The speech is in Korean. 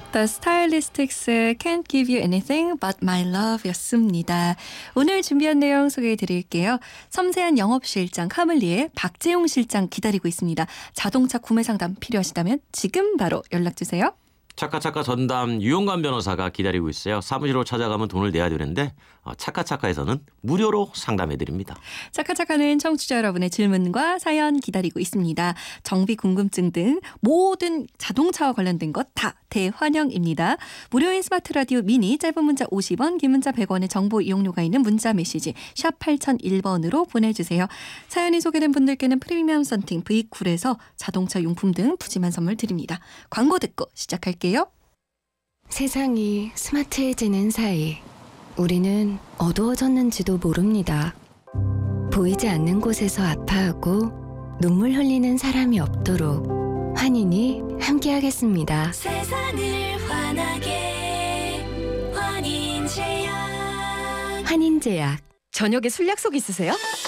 The Stylistics의 Can't Give You Anything But My Love 였습니다. 오늘 준비한 내용 소개해 드릴게요. 섬세한 영업실장 카물리의 박재용 실장 기다리고 있습니다. 자동차 구매 상담 필요하시다면 지금 바로 연락주세요. 차카차카 전담 유용관 변호사가 기다리고 있어요. 사무실로 찾아가면 돈을 내야 되는데 차카차카에서는 무료로 상담해드립니다. 차카차카는 청취자 여러분의 질문과 사연 기다리고 있습니다. 정비 궁금증 등 모든 자동차와 관련된 것 다 대환영입니다. 무료인 스마트 라디오 미니 짧은 문자 50원, 긴 문자 100원의 정보 이용료가 있는 문자 메시지 샵 8001번으로 보내주세요. 사연이 소개된 분들께는 프리미엄 썬팅 V쿨에서 자동차 용품 등 푸짐한 선물 드립니다. 광고 듣고 시작할게요. 세상이 스마트해지는 사이 우리는 어두워졌는지도 모릅니다. 보이지 않는 곳에서 아파하고 눈물 흘리는 사람이 없도록 환인이 함께하겠습니다. 세상을 환하게 환인제약. 환인제약. 저녁에 술 약속 있으세요?